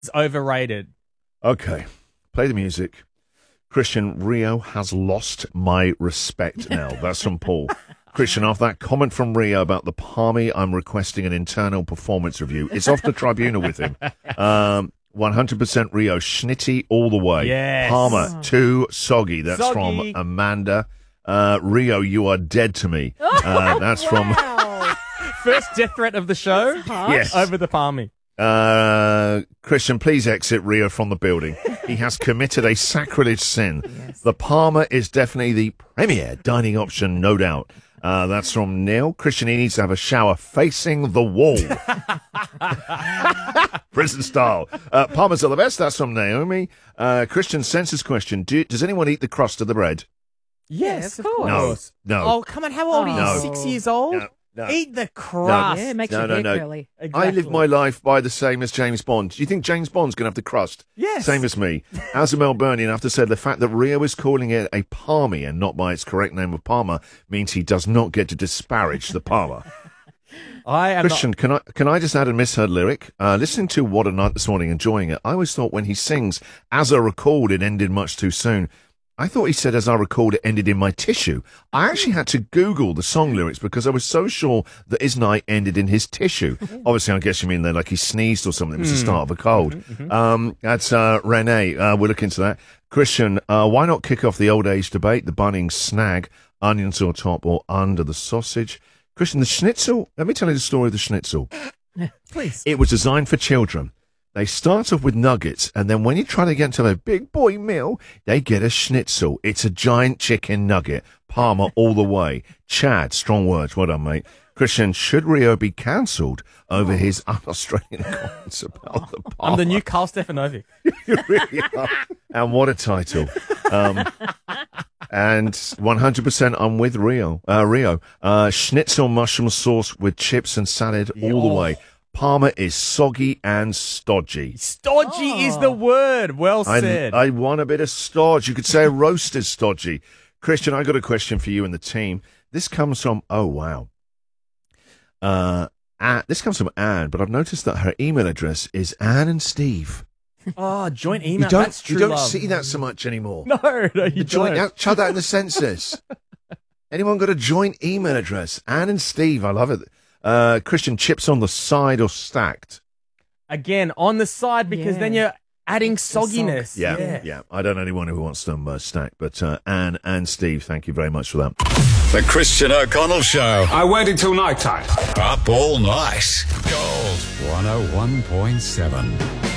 It's overrated. Okay, play the music. Christian, Rio has lost my respect now. That's from Paul. Christian, after that comment from Rio about the Palmy, I'm requesting an internal performance review. It's off the tribunal with him. 100% Rio, schnitty all the way. Yes. Palmer, too soggy. That's Soggy. from Amanda. Rio, you are dead to me. That's from... First death threat of the show. Yes. Over the Palmy. Christian, please exit Rio from the building. He has committed a sacrilege sin. Yes. The Palmer is definitely the premier dining option, no doubt. That's from Neil. Christian, he needs to have a shower facing the wall. Prison style. Palmers are the best. That's from Naomi. Christian, census question. Does anyone eat the crust of the bread? Yes, of No. course. No. Oh, come on. How old are you? No. 6 years old? No. Eat the crust. Yeah, it makes No, your no, hair no. curly. Exactly. I live my life by the same as James Bond. Do you think James Bond's going to have the crust? Yes. Same as me. As a Melburnian, I have to say the fact that Rio is calling it a Palmy and not by its correct name of Palmer means he does not get to disparage the Palmer. I am Christian, can I just add a misheard lyric? Listening to What a Night this morning, enjoying it, I always thought when he sings, as I recalled, it ended much too soon. I thought he said, as I recalled, it ended in my tissue. I actually had to Google the song lyrics because I was so sure that his night ended in his tissue. Obviously, I guess you mean that like he sneezed or something. It was the start of a cold. That's Renee. We'll look into that. Christian, why not kick off the old age debate? The Bunnings snag, onions on top or under the sausage. Christian, the schnitzel. Let me tell you the story of the schnitzel. Please. It was designed for children. They start off with nuggets, and then when you try to get into a big boy meal, they get a schnitzel. It's a giant chicken nugget. Palmer all the way. Chad, strong words. Well done, mate. Christian, should Rio be cancelled over his un-Australian comments about the Palmer? I'm the new Carl Stefanovic. You really are. And what a title. And 100% I'm with Rio. Schnitzel mushroom sauce with chips and salad all the way. Palmer is soggy and stodgy. Stodgy is the word. Well said. I want a bit of stodge. You could say a roast is stodgy. Christian, I got a question for you and the team. This comes from, this comes from Anne, but I've noticed that her email address is Anne and Steve. Oh, joint email. You That's true don't love. see that so much anymore. No, you don't. Chuck that in the census. Anyone got a joint email address? Anne and Steve, I love it. Christian, chips on the side or stacked? Again, on the side because then you're adding sogginess. Yeah. I don't know anyone who wants them stacked, but Anne and Steve, thank you very much for that. The Christian O'Connell Show. I waited till night time. Up all night. Gold 101.7.